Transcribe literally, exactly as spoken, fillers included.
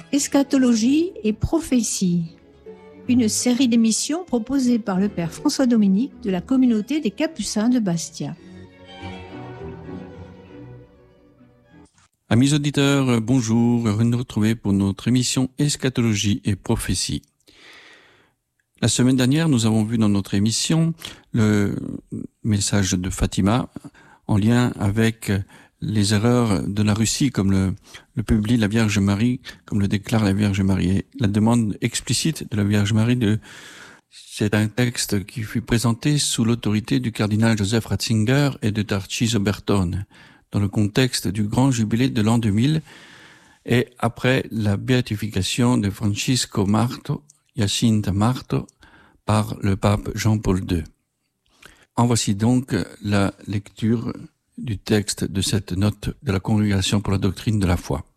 Eschatologie et prophétie, une série d'émissions proposée par le Père François-Dominique de la communauté des Capucins de Bastia. Amis auditeurs, bonjour, heureux de nous retrouver pour notre émission Eschatologie et prophétie. La semaine dernière, nous avons vu dans notre émission le message de Fatima en lien avec les erreurs de la Russie, comme le, le publie la Vierge Marie, comme le déclare la Vierge Marie. Et la demande explicite de la Vierge Marie, de, c'est un texte qui fut présenté sous l'autorité du cardinal Joseph Ratzinger et de Tarciso Bertone, dans le contexte du grand jubilé de l'an deux mille, et après la béatification de Francisco Marto, Jacinta Marto, par le pape Jean-Paul deux. En voici donc la lecture du texte de cette note de la Congrégation pour la doctrine de la foi.